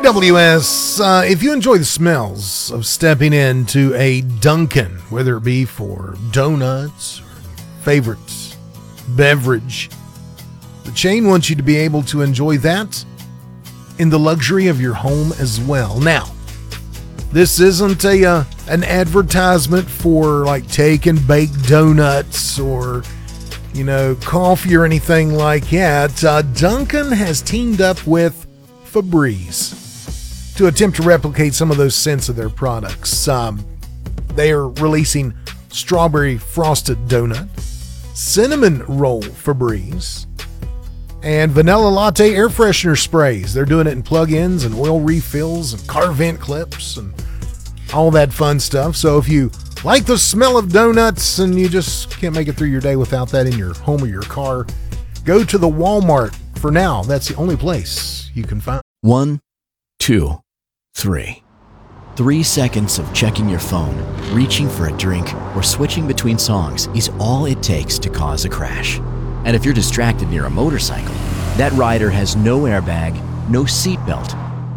GWS, if you enjoy the smells of stepping into a Dunkin', whether it be for donuts or favorite beverage, the chain wants you to be able to enjoy that in the luxury of your home as well. Now, this isn't an advertisement for like take and bake donuts or, coffee or anything like that. Dunkin' has teamed up with Febreze to attempt to replicate some of those scents of their products. They are releasing strawberry frosted donut, cinnamon roll Febreze, and vanilla latte air freshener sprays. They're doing it in plug-ins and oil refills and car vent clips and all that fun stuff. So if you like the smell of donuts and you just can't make it through your day without that in your home or your car, go to the Walmart. For now, that's the only place you can find. 1, 2, 3. 3 seconds of checking your phone, reaching for a drink, or switching between songs is all it takes to cause a crash. And if you're distracted near a motorcycle, that rider has no airbag, no seatbelt,